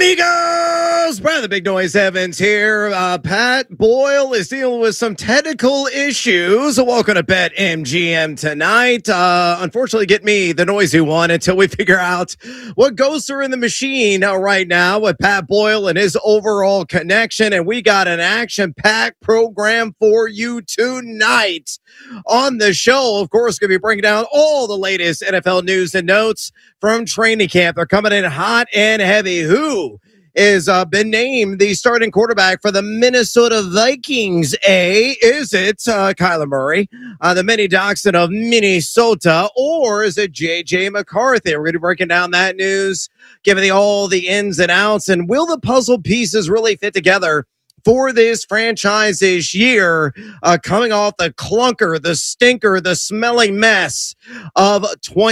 Amigos, Brad the Big Noise Evans here. Pat Boyle is dealing with some technical issues. Welcome to BetMGM tonight. Unfortunately, get me the noisy one until we figure out what goes through in the machine right now with Pat Boyle and his overall connection. And we got an action-packed program for you tonight on the show. Of course, going to be breaking down all the latest NFL news and notes from training camp. They're coming in hot and heavy. Who is been named the starting quarterback for the Minnesota Vikings? Is it Kyler Murray, the mini Dachshund of Minnesota, or is it J.J. McCarthy? We're going to be breaking down that news, giving all the ins and outs, and will the puzzle pieces really fit together for this franchise this year, coming off the clunker, the stinker, the smelly mess of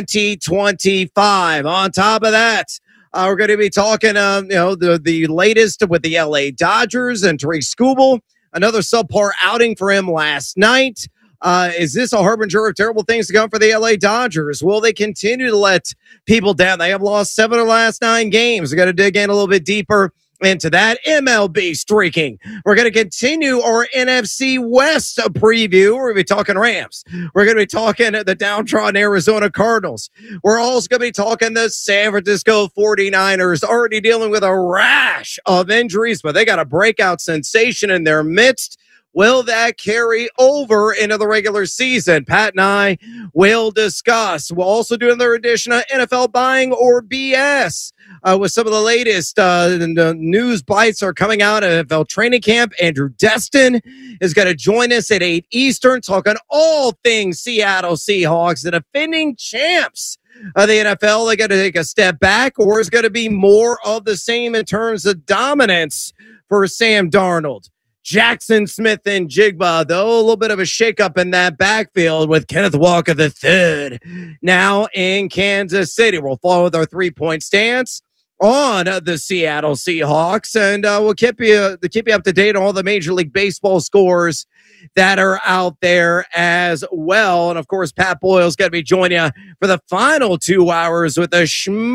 2025. On top of that, we're going to be talking, the latest with the LA Dodgers and Tariq Skubal. Another subpar outing for him last night. Is this a harbinger of terrible things to come for the LA Dodgers? Will they continue to let people down? They have lost 7 of the last 9 games. We got to dig in a little bit deeper into that. MLB streaking. We're going to continue our NFC West preview. We're going to be talking Rams. We're going to be talking the downtrodden Arizona Cardinals. We're also going to be talking the San Francisco 49ers, already dealing with a rash of injuries, but they got a breakout sensation in their midst. Will that carry over into the regular season? Pat and I will discuss. We'll also do another edition of NFL Buying or BS with some of the latest news bites are coming out of NFL training camp. Andrew Destin is going to join us at 8 Eastern, talking all things Seattle Seahawks, the defending champs of the NFL. They got to take a step back, or is going to be more of the same in terms of dominance for Sam Darnold? Jackson Smith and Jigba, though, a little bit of a shakeup in that backfield with Kenneth Walker III now in Kansas City. We'll follow with our 3-point stance on the Seattle Seahawks, and we'll keep you up to date on all the Major League Baseball scores that are out there as well. And of course, Pat Boyle's going to be joining you for the final 2 hours with a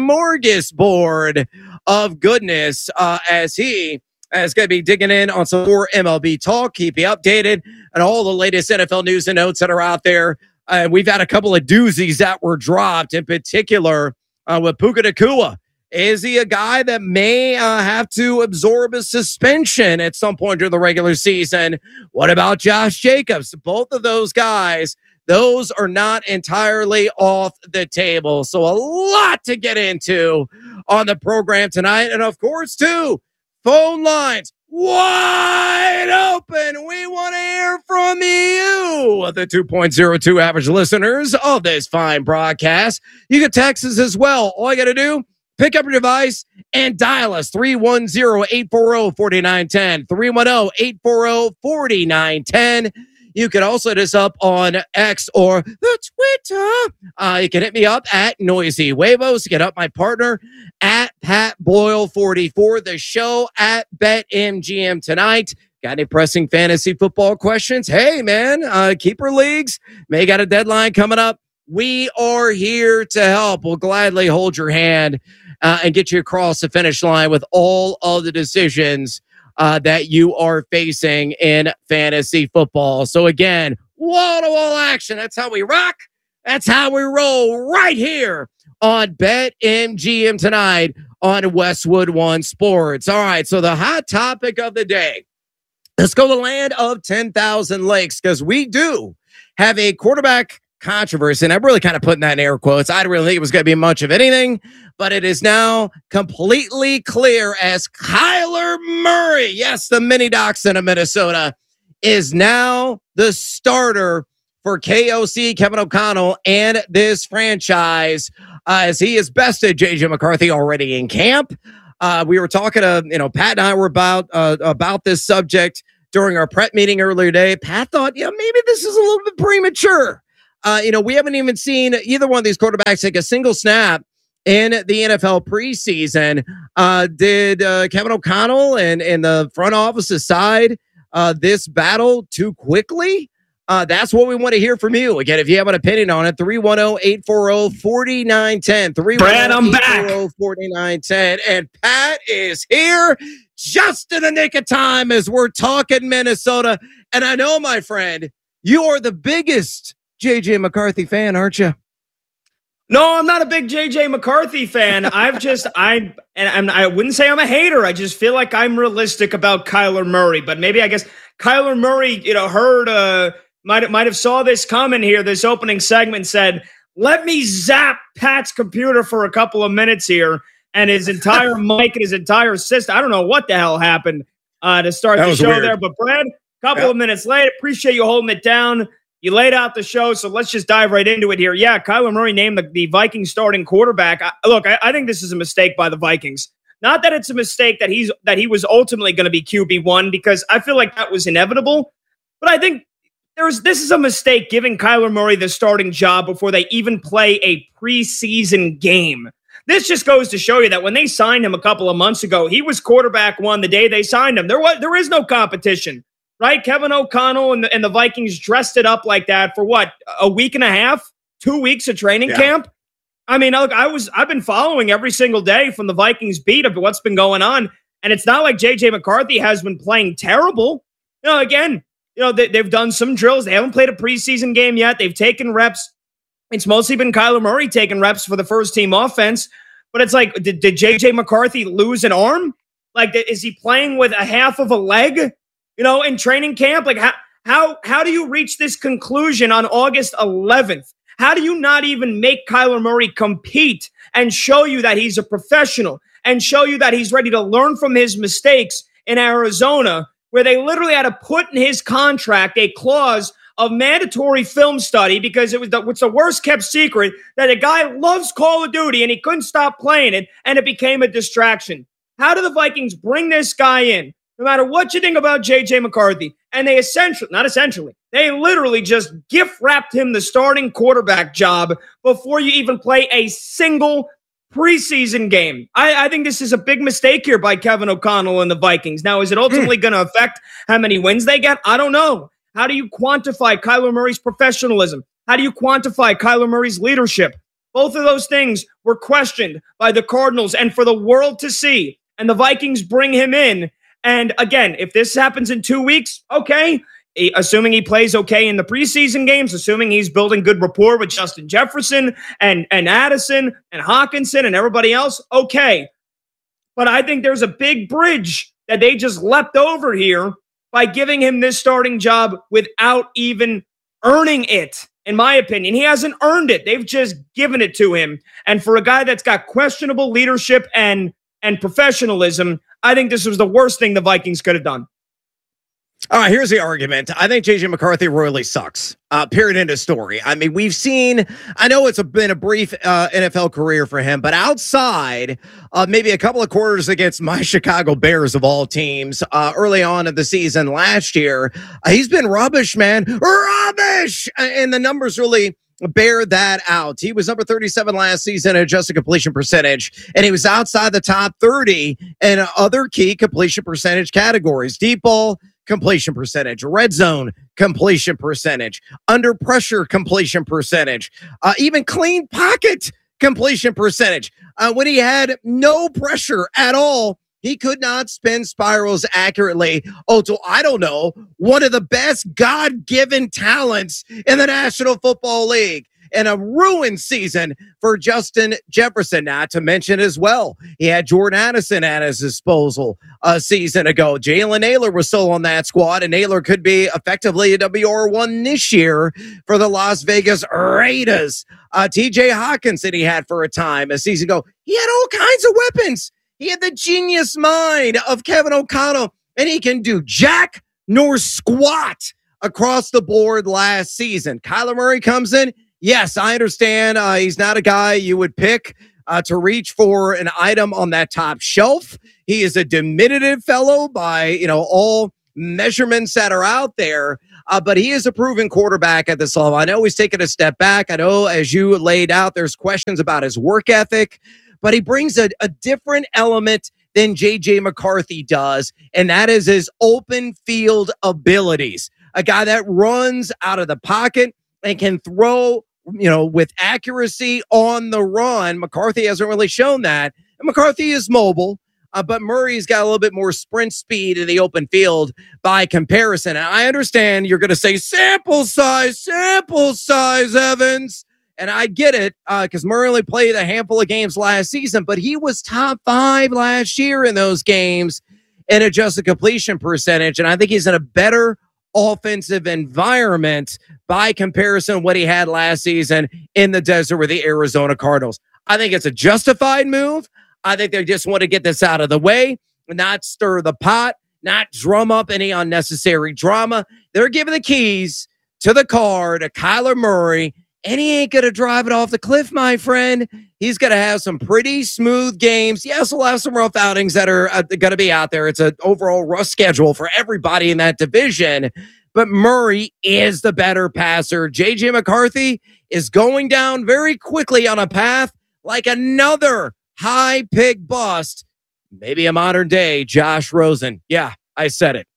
smorgasbord of goodness as he is going to be digging in on some more MLB talk, keep you updated on all the latest NFL news and notes that are out there. We've had a couple of doozies that were dropped, in particular with Puka Nacua. Is he a guy that may have to absorb a suspension at some point during the regular season? What about Josh Jacobs? Both of those guys, those are not entirely off the table. So a lot to get into on the program tonight. And of course, too, phone lines wide open. We want to hear from you, the 2.02 average listeners of this fine broadcast. You can text us as well. All you got to do, pick up your device and dial us 310-840-4910, 310-840-4910. You can also hit us up on X or the Twitter. You can hit me up at Noisy Huevos. Get up my partner at Pat Boyle 44. The show at BetMGM tonight. Got any pressing fantasy football questions? Hey, man, keeper leagues. May got a deadline coming up. We are here to help. We'll gladly hold your hand and get you across the finish line with all of the decisions that you are facing in fantasy football. So again, wall-to-wall action. That's how we rock. That's how we roll right here on BetMGM tonight on Westwood One Sports. All right, so the hot topic of the day. Let's go to the land of 10,000 lakes, because we do have a quarterback controversy, and I'm really kind of putting that in air quotes. I didn't really think it was going to be much of anything, but it is now completely clear as Kyler Murray, yes, the mini Dachshund of Minnesota, is now the starter for KOC, Kevin O'Connell, and this franchise, as he has bested J.J. McCarthy already in camp. We were talking to, Pat and I were about this subject during our prep meeting earlier today. Pat thought, maybe this is a little bit premature. We haven't even seen either one of these quarterbacks take a single snap in the NFL preseason. Did Kevin O'Connell and the front office decide this battle too quickly? That's what we want to hear from you. Again, if you have an opinion on it, 310-840-4910. Brad, I'm back. 310-840-4910. And Pat is here just in the nick of time as we're talking Minnesota. And I know, my friend, you are the biggest J.J. McCarthy fan, aren't you? No, I'm not a big J.J. McCarthy fan. I wouldn't say I'm a hater. I just feel like I'm realistic about Kyler Murray. But maybe, I guess, Kyler Murray, might have saw this coming here. This opening segment said, let me zap Pat's computer for a couple of minutes here. And his entire mic and his entire system. I don't know what the hell happened to start the show weird. There. But Brad, a couple of minutes late. Appreciate you holding it down. You laid out the show, so let's just dive right into it here. Yeah, Kyler Murray named the Vikings starting quarterback. I think this is a mistake by the Vikings. Not that it's a mistake that he was ultimately going to be QB1, because I feel like that was inevitable. But I think this is a mistake giving Kyler Murray the starting job before they even play a preseason game. This just goes to show you that when they signed him a couple of months ago, he was quarterback one the day they signed him. There is no competition. Right? Kevin O'Connell and the Vikings dressed it up like that for what? A week and a half? 2 weeks of training camp? I mean, look, I've been following every single day from the Vikings beat of what's been going on. And it's not like J.J. McCarthy has been playing terrible. They've done some drills. They haven't played a preseason game yet. They've taken reps. It's mostly been Kyler Murray taking reps for the first team offense. But it's like, did J.J. McCarthy lose an arm? Like, is he playing with a half of a leg? In training camp? Like, how do you reach this conclusion on August 11th? How do you not even make Kyler Murray compete and show you that he's a professional and show you that he's ready to learn from his mistakes in Arizona, where they literally had to put in his contract a clause of mandatory film study because it's the worst kept secret that a guy loves Call of Duty and he couldn't stop playing it, and it became a distraction. How do the Vikings bring this guy in? No matter what you think about J.J. McCarthy, and they they literally just gift-wrapped him the starting quarterback job before you even play a single preseason game. I think this is a big mistake here by Kevin O'Connell and the Vikings. Now, is it ultimately going to affect how many wins they get? I don't know. How do you quantify Kyler Murray's professionalism? How do you quantify Kyler Murray's leadership? Both of those things were questioned by the Cardinals and for the world to see, and the Vikings bring him in. And again, if this happens in 2 weeks, okay, assuming he plays okay in the preseason games, assuming he's building good rapport with Justin Jefferson and Addison and Hawkinson and everybody else, okay. But I think there's a big bridge that they just leapt over here by giving him this starting job without even earning it. In my opinion, he hasn't earned it. They've just given it to him. And for a guy that's got questionable leadership and professionalism, I think this was the worst thing the Vikings could have done. All right, here's the argument. I think J.J. McCarthy royally sucks. Period, end of story. I mean, we've seen, I know been a brief NFL career for him, but outside maybe a couple of quarters against my Chicago Bears of all teams early on in the season last year, he's been rubbish, man. Rubbish! And the numbers really bear that out. He was number 37 last season in adjusted completion percentage, and he was outside the top 30 in other key completion percentage categories. Deep ball completion percentage, red zone completion percentage, under pressure completion percentage, even clean pocket completion percentage. When he had no pressure at all, he could not spin spirals accurately. I don't know, one of the best God-given talents in the National Football League. And a ruined season for Justin Jefferson, not to mention as well, he had Jordan Addison at his disposal a season ago. Jalen Naylor was still on that squad, and Naylor could be effectively a WR1 this year for the Las Vegas Raiders. TJ Hawkinson he had for a time a season ago. He had all kinds of weapons. He had the genius mind of Kevin O'Connell, and he can do jack nor squat across the board last season. Kyler Murray comes in. Yes, I understand he's not a guy you would pick to reach for an item on that top shelf. He is a diminutive fellow by, all measurements that are out there, but he is a proven quarterback at this level. I know he's taken a step back. I know, as you laid out, there's questions about his work ethic, but he brings a different element than J.J. McCarthy does, and that is his open field abilities. a guy that runs out of the pocket and can throw, with accuracy on the run. McCarthy hasn't really shown that. And McCarthy is mobile, but Murray's got a little bit more sprint speed in the open field by comparison. And I understand you're going to say sample size, Evans. And I get it, because Murray only played a handful of games last season, but he was top 5 last year in those games in adjusted completion percentage. And I think he's in a better offensive environment by comparison what he had last season in the desert with the Arizona Cardinals. I think it's a justified move. I think they just want to get this out of the way, not stir the pot, not drum up any unnecessary drama. They're giving the keys to the car to Kyler Murray, and he ain't going to drive it off the cliff, my friend. He's going to have some pretty smooth games. Yes, we'll have some rough outings that are going to be out there. It's an overall rough schedule for everybody in that division. But Murray is the better passer. J.J. McCarthy is going down very quickly on a path like another high pick bust. Maybe a modern day Josh Rosen. Yeah, I said it.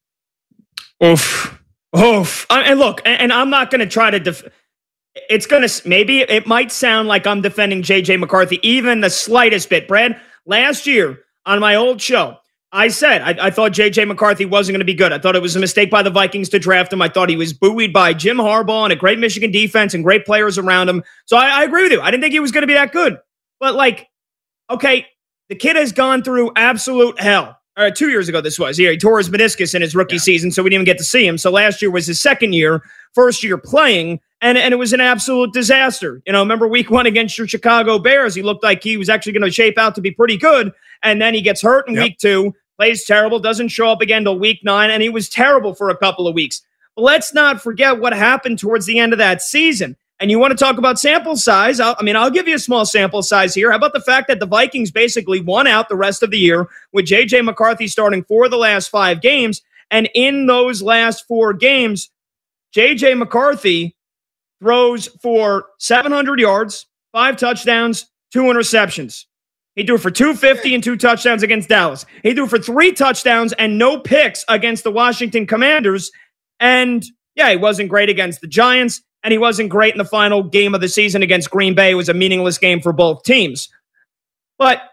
Oof. And look, and I'm not going to try to maybe it might sound like I'm defending J.J. McCarthy even the slightest bit. Brad, last year on my old show, I said I thought J.J. McCarthy wasn't going to be good. I thought it was a mistake by the Vikings to draft him. I thought he was buoyed by Jim Harbaugh and a great Michigan defense and great players around him. So I agree with you. I didn't think he was going to be that good. But okay, the kid has gone through absolute hell. 2 years ago this was. He tore his meniscus in his rookie season, so we didn't even get to see him. So last year was his second year, first year playing, and it was an absolute disaster. Remember week 1 against your Chicago Bears? He looked like he was actually going to shape out to be pretty good, and then he gets hurt in week 2, plays terrible, doesn't show up again till week 9, and he was terrible for a couple of weeks. But let's not forget what happened towards the end of that season. And you want to talk about sample size? I'll give you a small sample size here. How about the fact that the Vikings basically won out the rest of the year with J.J. McCarthy starting 4 of the last 5 games? And in those last 4 games, J.J. McCarthy throws for 700 yards, 5 touchdowns, 2 interceptions. He threw for 250 and 2 touchdowns against Dallas. He threw for 3 touchdowns and no picks against the Washington Commanders. And yeah, he wasn't great against the Giants. And he wasn't great in the final game of the season against Green Bay. It was a meaningless game for both teams. But,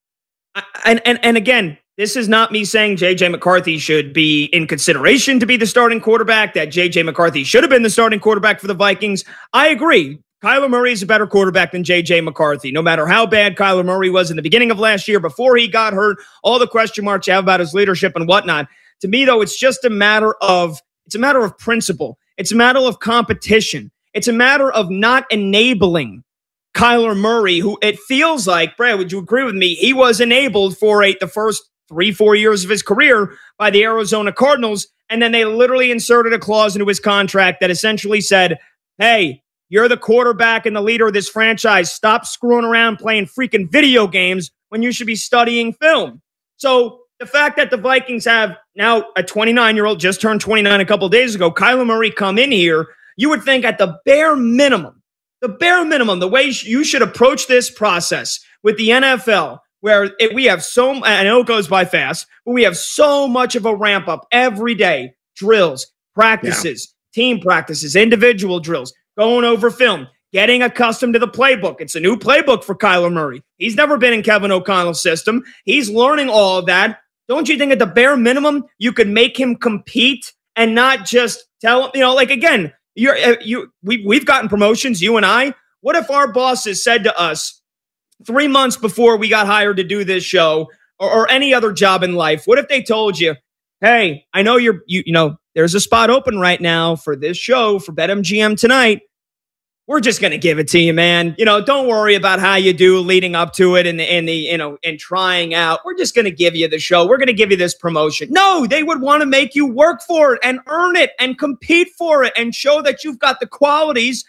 and again, this is not me saying J.J. McCarthy should be in consideration to be the starting quarterback, that J.J. McCarthy should have been the starting quarterback for the Vikings. I agree. Kyler Murray is a better quarterback than J.J. McCarthy. No matter how bad Kyler Murray was in the beginning of last year, before he got hurt, all the question marks you have about his leadership and whatnot. To me, though, it's just a matter of principle. It's a matter of competition. It's a matter of not enabling Kyler Murray, who it feels like, Brad, would you agree with me? He was enabled for the first 3-4 years of his career by the Arizona Cardinals. And then they literally inserted a clause into his contract that essentially said, hey, you're the quarterback and the leader of this franchise. Stop screwing around playing freaking video games when you should be studying film. So the fact that the Vikings have now a 29-year-old, just turned 29 a couple of days ago, Kyler Murray come in here, you would think at the bare minimum, the way you should approach this process with the NFL, where we have I know it goes by fast, but we have so much of a ramp up every day, drills, practices, team practices, individual drills, going over film, getting accustomed to the playbook. It's a new playbook for Kyler Murray. He's never been in Kevin O'Connell's system. He's learning all of that. Don't you think at the bare minimum, you could make him compete and not just tell him, again, we've gotten promotions, you and I. What if our bosses said to us 3 months before we got hired to do this show or any other job in life? What if they told you, hey, I know there's a spot open right now for this show for BetMGM tonight. We're just going to give it to you, man. Don't worry about how you do leading up to it and trying out. We're just going to give you the show. We're going to give you this promotion. No, they would want to make you work for it and earn it and compete for it and show that you've got the qualities,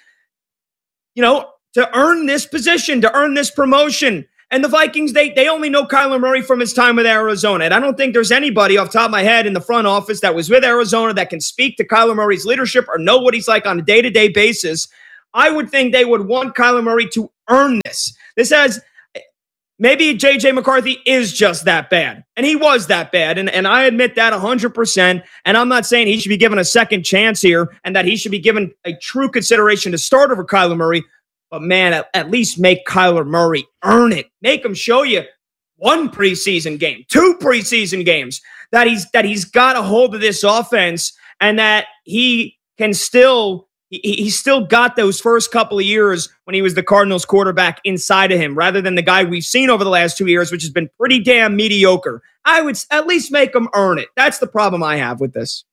to earn this position, to earn this promotion. And the Vikings, they only know Kyler Murray from his time with Arizona. And I don't think there's anybody off the top of my head in the front office that was with Arizona that can speak to Kyler Murray's leadership or know what he's like on a day-to-day basis. I would think they would want Kyler Murray to earn this. maybe JJ McCarthy is just that bad. And he was that bad. And I admit that 100%. And I'm not saying he should be given a second chance here and that he should be given a true consideration to start over Kyler Murray. But man, at least make Kyler Murray earn it. Make him show you one preseason game, 2 preseason games that he's got a hold of this offense and that he can still he's still got those first couple of years when he was the Cardinals quarterback inside of him, rather than the guy we've seen over the last 2 years, which has been pretty damn mediocre. I would at least make him earn it. That's the problem I have with this.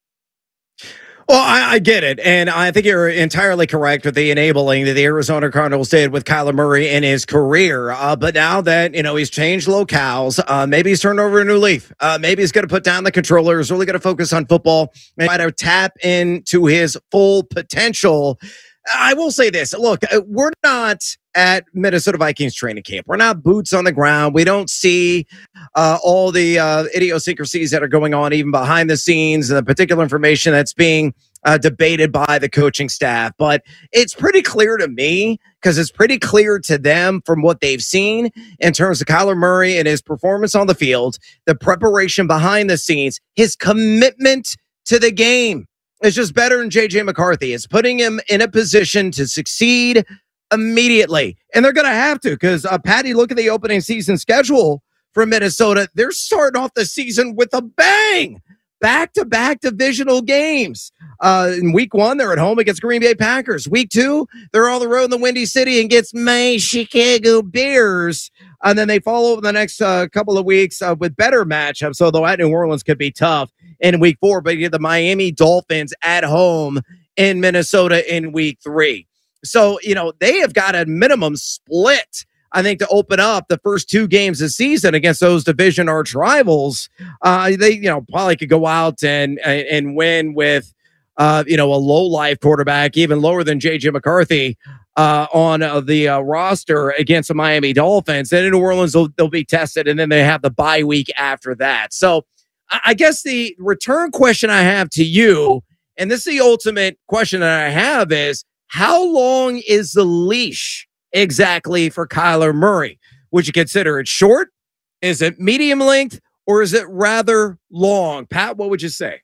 Well, I get it, and I think you're entirely correct with the enabling that the Arizona Cardinals did with Kyler Murray in his career. But now that, he's changed locales, maybe he's turned over a new leaf. Maybe he's going to put down the controller. He's really going to focus on football and try to tap into his full potential. I will say this. Look, we're not at Minnesota Vikings training camp. We're not boots on the ground. We don't see all the idiosyncrasies that are going on even behind the scenes and the particular information that's being debated by the coaching staff. But it's pretty clear to me, because it's pretty clear to them from what they've seen in terms of Kyler Murray and his performance on the field, the preparation behind the scenes, his commitment to the game. It's just better than JJ McCarthy. It's putting him in a position to succeed immediately. And they're going to have to, because Patty, look at the opening season schedule for Minnesota. They're starting off the season with a bang. Back-to-back divisional games. In week 1, they're at home against Green Bay Packers. Week 2, they're on the road in the Windy City against my Chicago Bears. And then they follow over the next couple of weeks with better matchups, although at New Orleans could be tough in week 4. But you get the Miami Dolphins at home in Minnesota in week 3. So, they have got a minimum split, I think, to open up the first 2 games of the season against those division arch rivals. They, probably could go out and win with, a low-life quarterback, even lower than JJ McCarthy on the roster against the Miami Dolphins. Then in New Orleans, they'll be tested, and then they have the bye week after that. So I guess the return question I have to you, and this is the ultimate question that I have, is how long is the leash exactly for Kyler Murray? Would you consider it short? Is it medium length? Or is it rather long? Pat, what would you say?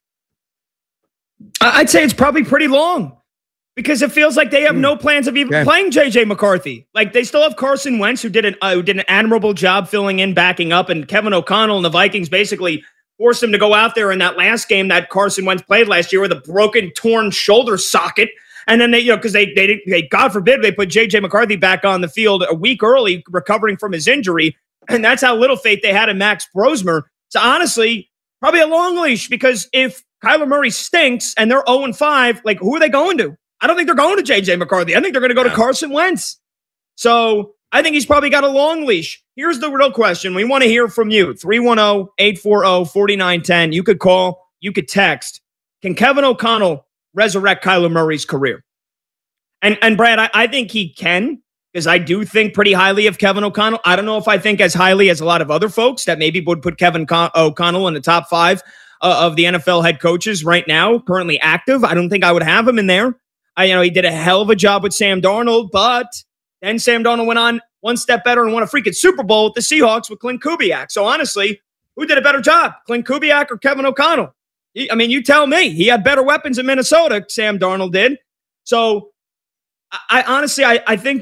I'd say it's probably pretty long, because it feels like they have no plans of even playing JJ McCarthy. Like, they still have Carson Wentz, who did an admirable job filling in, backing up, and Kevin O'Connell and the Vikings basically forced him to go out there in that last game that Carson Wentz played last year with a broken, torn shoulder socket. And then they, because they God forbid, they put JJ McCarthy back on the field a week early, recovering from his injury. And that's how little faith they had in Max Brosmer. So honestly, probably a long leash, because if Kyler Murray stinks and they're 0-5, like, who are they going to? I don't think they're going to JJ McCarthy. I think they're going to go to Carson Wentz. So I think he's probably got a long leash. Here's the real question. We want to hear from you. 310-840-4910. You could call, you could text. Can Kevin O'Connell resurrect Kyler Murray's career? And Brad, I think he can, because I do think pretty highly of Kevin O'Connell. I don't know if I think as highly as a lot of other folks that maybe would put Kevin O'Connell in the top 5 of the NFL head coaches right now, currently active. I don't think I would have him in there. He did a hell of a job with Sam Darnold, but then Sam Darnold went on one step better and won a freaking Super Bowl with the Seahawks with Clint Kubiak. So honestly, who did a better job, Clint Kubiak or Kevin O'Connell? I mean, you tell me. He had better weapons in Minnesota, Sam Darnold did. So I honestly think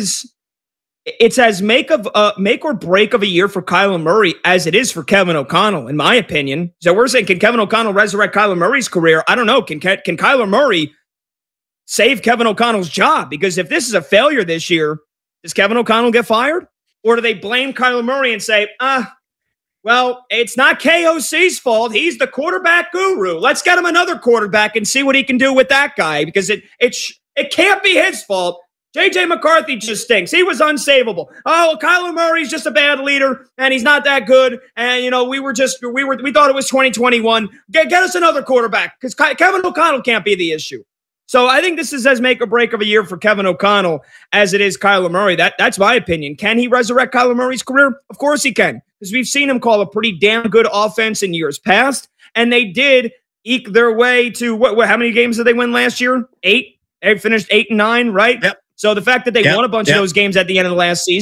it's as make or break of a year for Kyler Murray as it is for Kevin O'Connell, in my opinion. So we're saying, can Kevin O'Connell resurrect Kyler Murray's career? I don't know. Can Kyler Murray save Kevin O'Connell's job? Because if this is a failure this year, does Kevin O'Connell get fired? Or do they blame Kyler Murray and say, well, it's not KOC's fault. He's the quarterback guru. Let's get him another quarterback and see what he can do with that guy, because it can't be his fault. JJ McCarthy just stinks. He was unsavable. Oh, Kyler Murray's just a bad leader and he's not that good. And we thought it was 2021. Get us another quarterback, because Kevin O'Connell can't be the issue. So I think this is as make or break of a year for Kevin O'Connell as it is Kyler Murray. That's my opinion. Can he resurrect Kyler Murray's career? Of course he can, because we've seen him call a pretty damn good offense in years past, and they did eke their way to how many games did they win last year? 8. They finished 8-9, right? Yep. So the fact that they won a bunch of those games at the end of the last season